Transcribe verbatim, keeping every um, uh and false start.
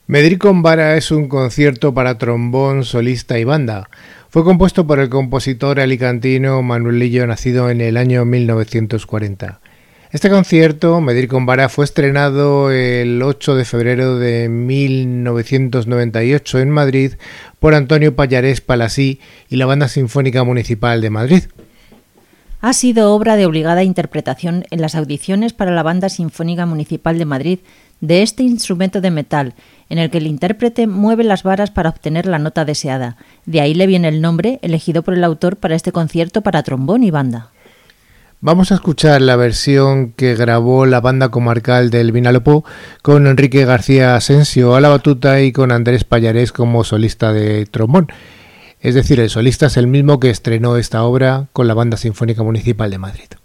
Medrí con vara es un concierto para trombón, solista y banda. Fue compuesto por el compositor alicantino Manuel Lillo, nacido en el año mil novecientos cuarenta. Este concierto, Medrí con vara, fue estrenado el ocho de febrero de mil novecientos noventa y ocho en Madrid por Antonio Pallarés Palasí y la Banda Sinfónica Municipal de Madrid. Ha sido obra de obligada interpretación en las audiciones para la Banda Sinfónica Municipal de Madrid de este instrumento de metal, en el que el intérprete mueve las varas para obtener la nota deseada. De ahí le viene el nombre elegido por el autor para este concierto para trombón y banda. Vamos a escuchar la versión que grabó la Banda Comarcal del Vinalopó con Enrique García Asensio a la batuta y con Andrés Pallarés como solista de trombón. Es decir, el solista es el mismo que estrenó esta obra con la Banda Sinfónica Municipal de Madrid.